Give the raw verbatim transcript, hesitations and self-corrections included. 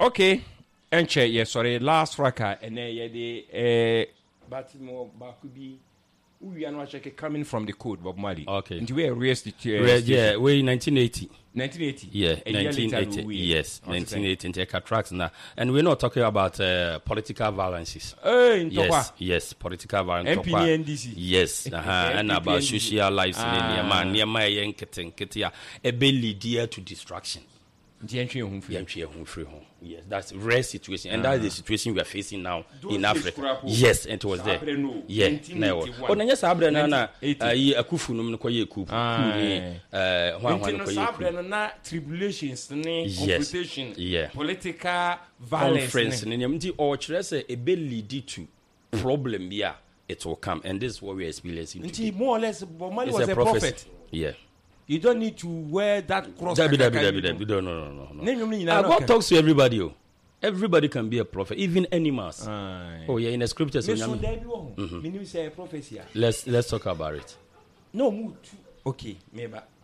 Okay. Enche, yes, sorry, last raka, and then yeah, the uh, Baltimore Bakubi. We are not checking coming from the code, Bob Marley. Okay. Into where raised it? Uh, yeah, we nineteen eighty. nineteen eighty. Yeah, a nineteen eighty. Yes, nineteen eighty. Into tracks now, and we're not talking about uh, political violences. Hey, yes, yes, political violence. M P N D C. Yes, uh-huh, and about social lives in India, man, near my young kitten, kitty, a belly dear to destruction. Yes, that's a rare situation, and uh-huh. That's the situation we are facing now Those in Africa. Yes, and it was there. Yeah, no. Oh, Nanya Sabre na a kufu no no koye kufu. Uh, one one koye na tribulations, competition, yeah, political violence. Conference, nti or say a lead to problem here. It will come, and this is what we are experiencing. Nti more or less, Bomali was a prophet. Yeah. You don't need to wear that cross. No, no, no, no, no. Uh, God talks to everybody. Oh. Everybody can be a prophet, even animals. Aye. Oh, yeah, in the scriptures. Mm-hmm. Let's let's talk about it. No, okay, maybe.